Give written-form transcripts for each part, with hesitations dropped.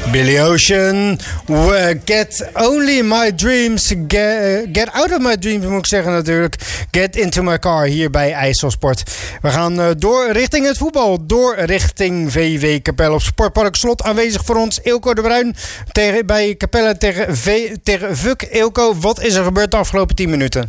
Billy Ocean, get only my dreams, get out of my dreams moet ik zeggen natuurlijk. Get into my car hier bij IJsselsport. We gaan door richting het voetbal, door richting VV Capelle op Sportpark Slot. Aanwezig voor ons Eelco de Bruin bij Capelle tegen VUC. Eelco, wat is er gebeurd de afgelopen 10 minuten?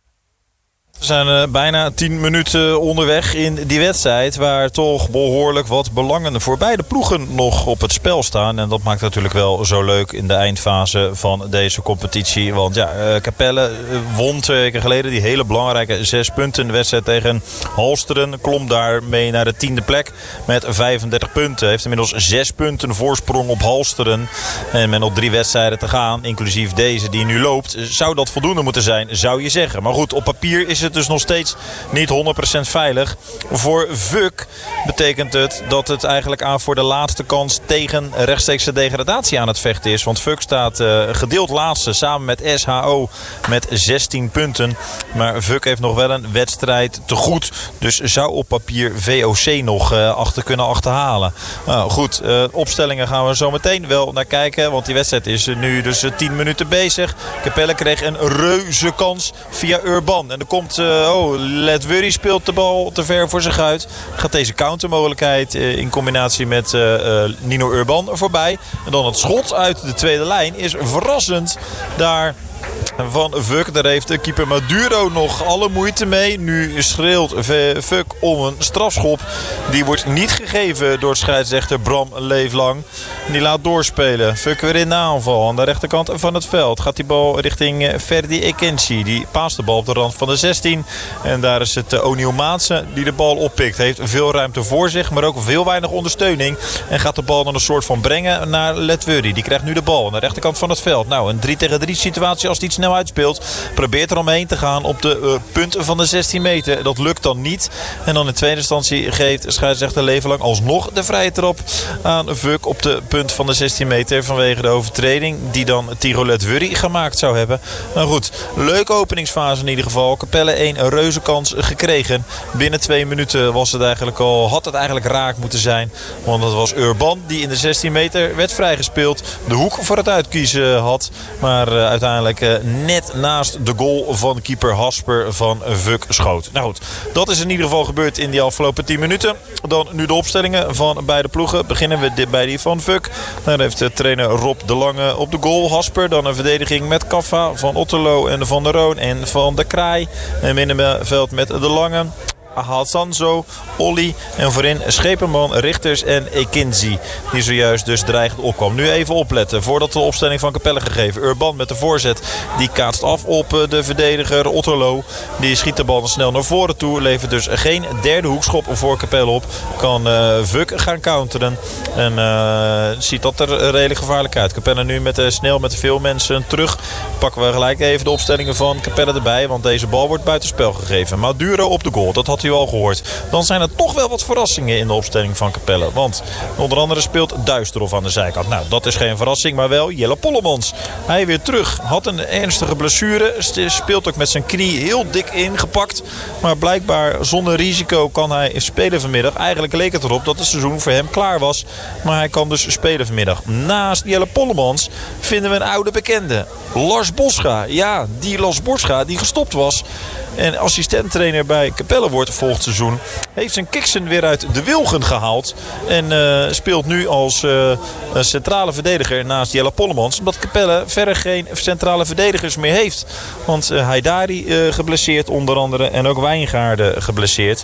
We zijn bijna 10 minuten onderweg in die wedstrijd waar toch behoorlijk wat belangen voor beide ploegen nog op het spel staan. En dat maakt natuurlijk wel zo leuk in de eindfase van deze competitie. Want ja, Capelle won 2 weken geleden die hele belangrijke 6 punten. De wedstrijd tegen Halsteren klom daarmee naar de 10e plek met 35 punten. Heeft inmiddels 6 punten voorsprong op Halsteren. En met nog 3 wedstrijden te gaan, inclusief deze die nu loopt, zou dat voldoende moeten zijn, zou je zeggen. Maar goed, op papier is het dus nog steeds niet 100% veilig. Voor VUC betekent het dat het eigenlijk aan voor de laatste kans tegen rechtstreekse degradatie aan het vechten is. Want VUC staat gedeeld laatste samen met SHO met 16 punten. Maar VUC heeft nog wel een wedstrijd te goed. Dus zou op papier VOC nog kunnen achterhalen. Nou goed, opstellingen gaan we zo meteen wel naar kijken. Want die wedstrijd is nu dus 10 minuten bezig. Capelle kreeg een reuze kans via Urban. En er komt Letwurry speelt de bal te ver voor zich uit. Gaat deze countermogelijkheid in combinatie met Nino Urban voorbij. En dan het schot uit de tweede lijn is verrassend daar van VUC. Daar heeft keeper Maduro nog alle moeite mee. Nu schreeuwt VUC om een strafschop. Die wordt niet gegeven door scheidsrechter Bram Leeflang. Die laat doorspelen. VUC weer in de aanval. Aan de rechterkant van het veld gaat die bal richting Ferdi Ekensi. Die paast de bal op de rand van de 16. En daar is het O'Neil Maatsen die de bal oppikt. Heeft veel ruimte voor zich, maar ook veel weinig ondersteuning. En gaat de bal dan een soort van brengen naar Letwurry. Die krijgt nu de bal aan de rechterkant van het veld. Nou, een 3 tegen 3 situatie als die snel uitspeelt. Probeert er omheen te gaan op de punten van de 16 meter. Dat lukt dan niet. En dan in tweede instantie geeft scheidsrechter Leeflang alsnog de vrije trap aan VUC op de punt van de 16 meter. Vanwege de overtreding die dan Tiro Letwurry gemaakt zou hebben. Maar goed, leuke openingsfase in ieder geval. Capelle 1 reuze kans gekregen. Binnen 2 minuten had het eigenlijk raak moeten zijn. Want het was Urban die in de 16 meter werd vrijgespeeld. De hoek voor het uitkiezen had. Maar uiteindelijk net naast de goal van keeper Hasper van VUC schoot. Nou goed, dat is in ieder geval gebeurd in die afgelopen 10 minuten. Dan nu de opstellingen van beide ploegen. Beginnen we bij die van VUC. Daar heeft trainer Rob de Lange op de goal Hasper. Dan een verdediging met Kaffa, van Otterlo en Van der Roon en Van der Kraai. En middenveld met de Lange, Hassanzo, Olly en voorin Schepenman, Richters en Ekinzi. Die zojuist dus dreigend opkwam. Nu even opletten voordat de opstelling van Capelle gegeven. Urban met de voorzet. Die kaatst af op de verdediger Otterlo. Die schiet de bal snel naar voren toe. Levert dus geen derde hoekschop voor Capelle op. Kan VUC gaan counteren. En ziet dat er redelijk gevaarlijk uit. Capelle nu snel met veel mensen terug. Pakken we gelijk even de opstellingen van Capelle erbij. Want deze bal wordt buitenspel gegeven. Maduro op de goal. Dat had u al gehoord. Dan zijn er toch wel wat verrassingen in de opstelling van Capelle. Want onder andere speelt Duisterhof aan de zijkant. Nou, dat is geen verrassing, maar wel Jelle Pollemans. Hij weer terug. Had een ernstige blessure. Speelt ook met zijn knie heel dik ingepakt. Maar blijkbaar zonder risico kan hij spelen vanmiddag. Eigenlijk leek het erop dat het seizoen voor hem klaar was. Maar hij kan dus spelen vanmiddag. Naast Jelle Pollemans vinden we een oude bekende. Lars Boscha. Ja, die Lars Boscha die gestopt was en assistenttrainer bij Capelle wordt volgend seizoen. Heeft zijn kiksen weer uit de wilgen gehaald. En speelt nu als centrale verdediger naast Jelle Pollemans. Omdat Capelle verder geen centrale verdedigers meer heeft. Want Haidari geblesseerd onder andere. En ook Wijngaarden geblesseerd.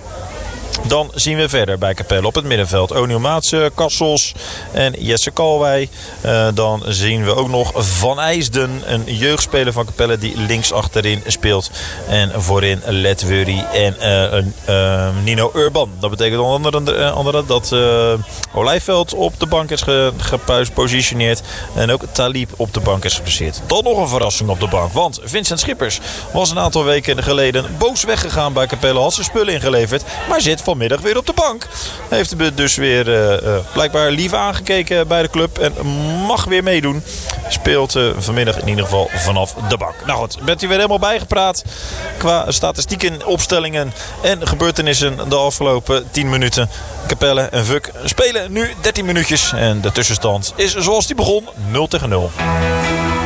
Dan zien we verder bij Capelle op het middenveld O'Neil Maatsen, Kassels en Jesse Kalwij. Dan zien we ook nog Van IJsden, een jeugdspeler van Capelle die links achterin speelt. En voorin Letwurry en Nino Urban. Dat betekent onder andere dat Olijfveld op de bank is gepositioneerd. En ook Talib op de bank is geplaceerd. Dan nog een verrassing op de bank. Want Vincent Schippers was een aantal weken geleden boos weggegaan bij Capelle. Had zijn spullen ingeleverd, maar zit vanmiddag weer op de bank. Heeft dus weer blijkbaar lief aangekeken bij de club. En mag weer meedoen. Speelt vanmiddag in ieder geval vanaf de bank. Nou goed, bent u weer helemaal bijgepraat. Qua statistieken, opstellingen en gebeurtenissen de afgelopen 10 minuten. Capelle en Vuk spelen nu 13 minuutjes. En de tussenstand is zoals die begon 0-0.